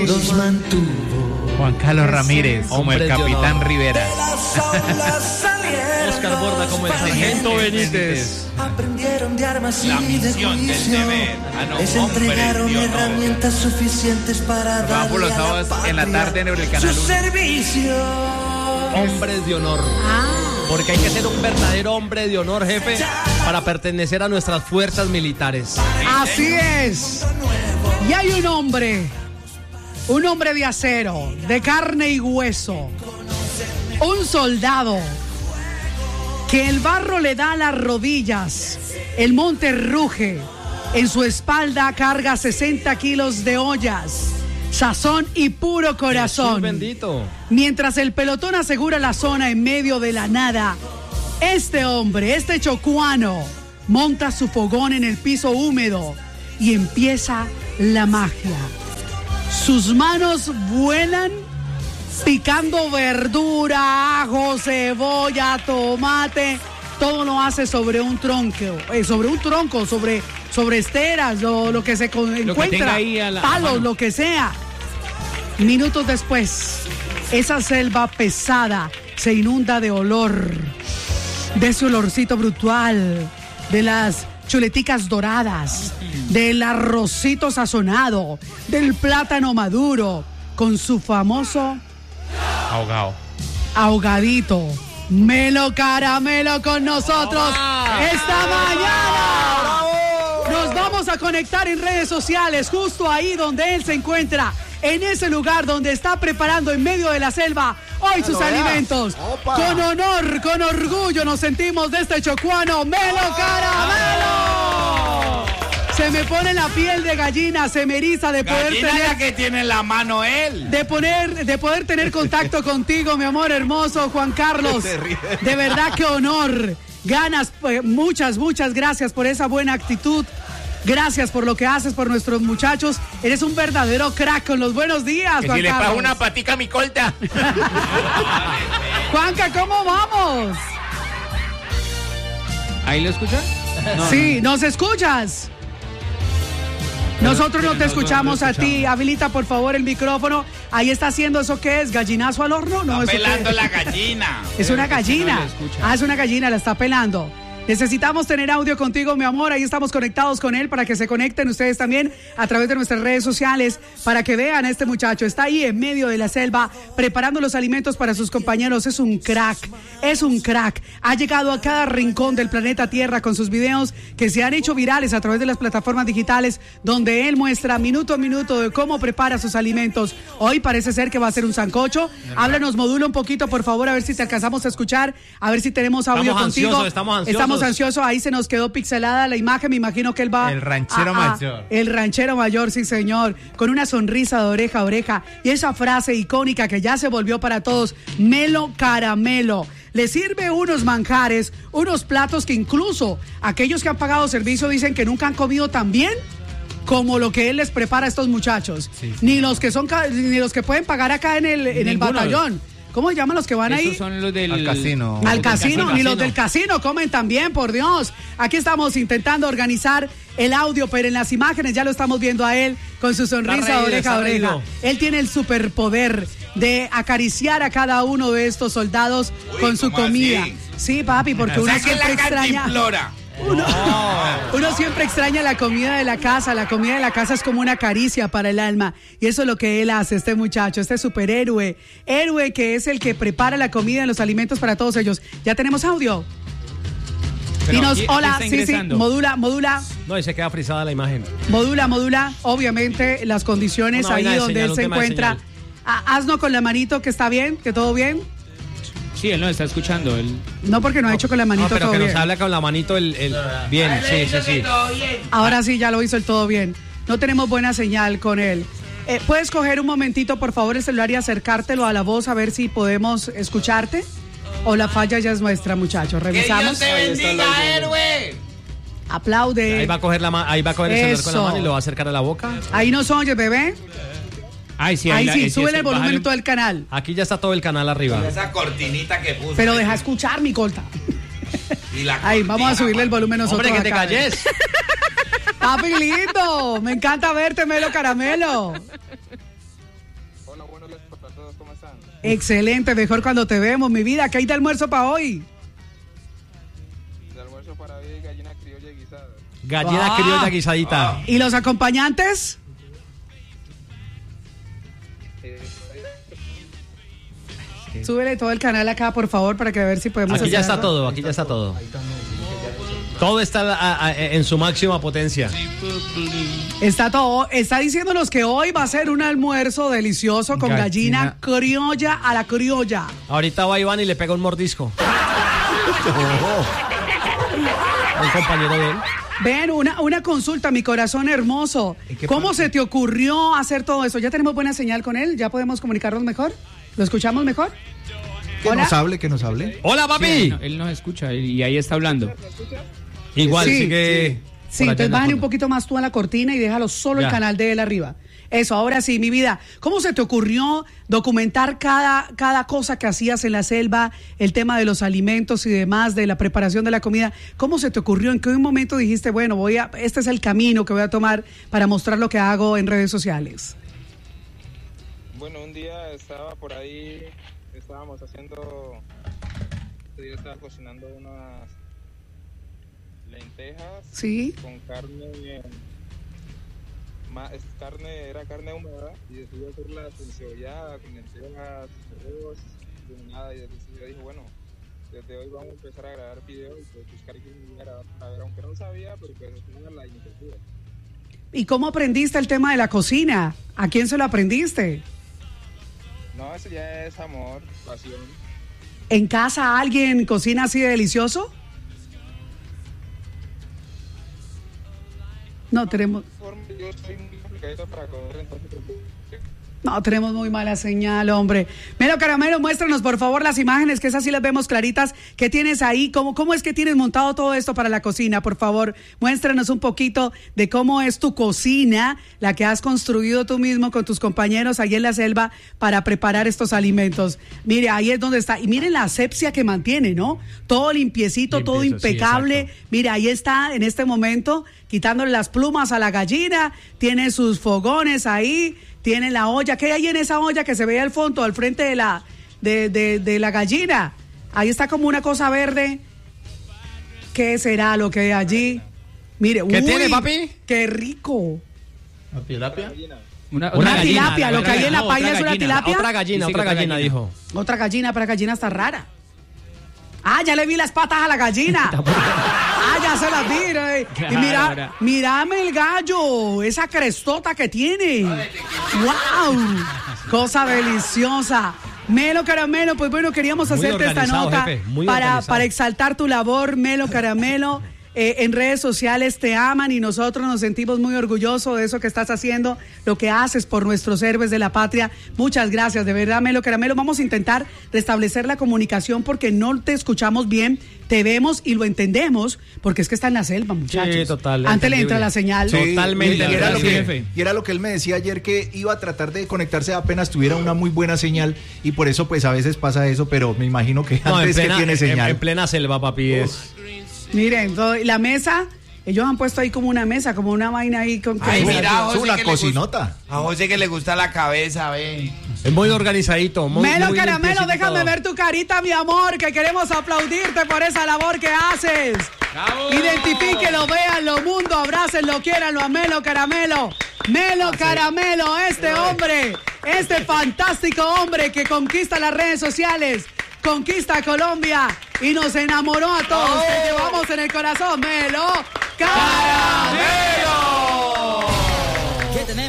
los mantuvo. Juan Carlos Ramírez, como el Capitán Rivera. Oscar Borda como el Sargento Benítez. Aprendieron de armas y La de misión del juicio. deber. Les entregaron herramientas suficientes para Vamos por los darle a la sábados en la patria tarde en el Canal su 1. servicio. Hombres de honor. Porque hay que ser un verdadero hombre de honor, jefe, para pertenecer a nuestras fuerzas militares. Así es. Y hay un hombre de acero, de carne y hueso, un soldado que el barro le da a las rodillas, el monte ruge, en su espalda carga 60 kilos de ollas, sazón y puro corazón. Jesús bendito. Mientras el pelotón asegura la zona en medio de la nada, este hombre, este chocuano, monta su fogón en el piso húmedo y empieza la magia. Sus manos vuelan picando verdura, ajo, cebolla, tomate. Todo lo hace sobre un tronco, sobre esteras o lo que se encuentra, palos, lo que sea. Minutos después, esa selva pesada se inunda de olor, de ese olorcito brutal, de las chuleticas doradas, del arrocito sazonado, del plátano maduro, con su famoso ahogadito. Melo Caramelo con nosotros esta mañana. Nos vamos a conectar en redes sociales, justo ahí donde él se encuentra, en ese lugar donde está preparando en medio de la selva hoy sus alimentos. Con honor, con orgullo nos sentimos de este chocuano, Melo Caramelo. Se me pone la piel de gallina, se me eriza de poder Gallina tener la que tiene en la mano él. de poder tener contacto contigo, mi amor hermoso Juan Carlos. De verdad que honor. Ganas, muchas gracias por esa buena actitud. Gracias por lo que haces por nuestros muchachos. Eres un verdadero crack con los buenos días, Que Juan si le Carlos. pago una patica a mi colta. Juanca, ¿cómo vamos? ¿Ahí lo escuchan? Sí, ¿nos escuchas? Nosotros no te escuchamos a ti. Habilita, por favor, el micrófono. Ahí está haciendo eso, ¿qué es? ¿Gallinazo al horno? No, Está ¿eso pelando qué? la gallina. Es una gallina. no lo escucha. Es una gallina, la está pelando. Necesitamos tener audio contigo, mi amor. Ahí estamos conectados con él para que se conecten ustedes también a través de nuestras redes sociales para que vean a este muchacho. Está ahí en medio de la selva preparando los alimentos para sus compañeros. Es un crack, es un crack. Ha llegado a cada rincón del planeta Tierra con sus videos que se han hecho virales a través de las plataformas digitales donde él muestra minuto a minuto de cómo prepara sus alimentos. Hoy parece ser que va a ser un sancocho. Háblanos, modula un poquito, por favor, a ver si te alcanzamos a escuchar, a ver si tenemos audio contigo. Estamos ansiosos. Ansiosos, ahí se nos quedó pixelada la imagen, me imagino que él va... El ranchero mayor. El ranchero mayor, sí señor, con una sonrisa de oreja a oreja y esa frase icónica que ya se volvió para todos, Melo Caramelo. Le sirve unos manjares, unos platos que incluso aquellos que han pagado servicio dicen que nunca han comido tan bien como lo que él les prepara a estos muchachos. Sí. Ni los que pueden pagar acá en el batallón. ¿Cómo se llaman los que van ahí? Esos son los del... Al casino. Al casino, ni los del casino comen también, por Dios. Aquí estamos intentando organizar el audio, pero en las imágenes ya lo estamos viendo a él con su sonrisa de oreja a oreja. Él tiene el superpoder de acariciar a cada uno de estos soldados con su comida. Así? Sí, papi, porque uno siempre extraña... Uno siempre extraña la comida de la casa. La comida de la casa es como una caricia para el alma. Y eso es lo que él hace, este muchacho, este superhéroe. Héroe que es el que prepara la comida y los alimentos para todos ellos. ¿Ya tenemos audio? Dinos, hola, sí, modula. No, y se queda frisada la imagen. Modula, obviamente las condiciones ahí donde él se encuentra. Hazlo con la manito, que está bien, que todo bien. Sí, él no está escuchando. Él... No, porque no ha hecho con la manito pero todo que bien. nos habla con la manito el bien, sí. Ahora sí, ya lo hizo el todo bien. No tenemos buena señal con él. ¿Puedes coger un momentito, por favor, el celular y acercártelo a la voz a ver si podemos escucharte? ¿O la falla ya es nuestra, muchachos? Revisamos. ¡Que Dios te bendiga, héroe! Aplaude. Ahí va a coger el celular con la mano y lo va a acercar a la boca. Ahí nos oye, bebé. Ahí sí, súbele el volumen todo el canal. Aquí ya está todo el canal arriba. Esa cortinita que puso. Pero deja escuchar, mi colta. Ahí, vamos a subirle el volumen nosotros. Hombre, que acá. te calles. Papi lindo, me encanta verte, Melo Caramelo. buenos días para todos, ¿cómo están? Excelente, mejor cuando te vemos, mi vida. ¿Qué hay de almuerzo para hoy? De almuerzo para hoy, gallina criolla guisada. Gallina criolla guisadita. ¿Y los acompañantes? Súbele todo el canal acá, por favor, para que a ver si podemos Aquí ya hacer está algo. todo, aquí ya está todo. Todo está en su máxima potencia. Está todo. Está diciéndonos que hoy va a ser un almuerzo delicioso con gallina criolla a la criolla. Ahorita va Iván y le pega un mordisco. Un compañero de él. Ven, una consulta, mi corazón hermoso. ¿Cómo se te ocurrió hacer todo eso? ¿Ya tenemos buena señal con él? ¿Ya podemos comunicarnos mejor? ¿Lo escuchamos mejor? Que ¿Hola? nos hable. ¡Hola, papi! Sí, él nos escucha y ahí está hablando. Igual Sí, sigue. Sí, entonces bájale un poquito más tú a la cortina y déjalo solo el canal de él arriba. Eso, ahora sí, mi vida. ¿Cómo se te ocurrió documentar cada cosa que hacías en la selva, el tema de los alimentos y demás, de la preparación de la comida? ¿Cómo se te ocurrió? ¿En qué momento dijiste, bueno, este es el camino que voy a tomar para mostrar lo que hago en redes sociales? Bueno, un día estaba por ahí, estábamos haciendo, yo estaba cocinando unas lentejas Sí. con carne, era carne húmeda, y decidí hacerla encebollada, con lentejas, arroz, limonada, y entonces yo dije, bueno, desde hoy vamos a empezar a grabar videos y pues buscar quién me iba a grabar para ver, aunque no sabía, pero pues tenía la iniciativa. ¿Y cómo aprendiste el tema de la cocina? ¿A quién se lo aprendiste? No, eso ya es amor, pasión. ¿En casa alguien cocina así de delicioso? No, tenemos... Yo soy muy complicadito para comer, entonces... No, tenemos muy mala señal, hombre. Melo Caramelo, muéstranos por favor las imágenes, que esas sí las vemos claritas. ¿Qué tienes ahí? ¿Cómo es que tienes montado todo esto para la cocina? Por favor, muéstranos un poquito de cómo es tu cocina, la que has construido tú mismo con tus compañeros ahí en la selva para preparar estos alimentos. Mire, ahí es donde está. Y miren la asepsia que mantiene, ¿no? Todo limpiecito, todo impecable. Sí, mire, ahí está en este momento quitándole las plumas a la gallina. Tiene sus fogones ahí. Tiene la olla. ¿Qué hay en esa olla que se ve al fondo, al frente de la gallina? Ahí está como una cosa verde. ¿Qué será lo que hay allí? Mire, ¿Qué tiene, papi? ¡Qué rico! ¿Una tilapia? Una tilapia, lo que hay en la paila es una tilapia. Otra gallina, dijo. Otra gallina, pero la gallina está rara. Ah, ya le vi las patas a la gallina. Ah, ya se las vi. Claro, y mírame el gallo, esa crestota que tiene. ¡Wow! Cosa deliciosa. Melo Caramelo, pues bueno, queríamos hacerte esta nota para exaltar tu labor, Melo Caramelo. En redes sociales te aman y nosotros nos sentimos muy orgullosos de eso que estás haciendo, lo que haces por nuestros héroes de la patria. Muchas gracias, de verdad, Melo Caramelo. Vamos a intentar restablecer la comunicación porque no te escuchamos bien, te vemos y lo entendemos, porque es que está en la selva, muchachos. Sí, total. Antes le entra la señal. Sí, totalmente. Y era lo que él me decía ayer, que iba a tratar de conectarse apenas tuviera una muy buena señal, y por eso pues a veces pasa eso, pero me imagino que antes que tiene señal. En plena selva, papi, es... Miren, la mesa, ellos han puesto ahí como una mesa, como una vaina ahí con... Ay, mira, es una cocinota. A José que le gusta la cabeza, ve. Es muy organizadito. Melo Caramelo, déjame ver tu carita, mi amor, que queremos aplaudirte por esa labor que haces. ¡Bravo! Identifíquelo, véanlo, mundo, abrácenlo, quiéranlo a Melo Caramelo. Melo Caramelo, hombre, este fantástico hombre que conquista las redes sociales, conquista Colombia y nos enamoró a todos. Te llevamos en el corazón, Melo Caramelo.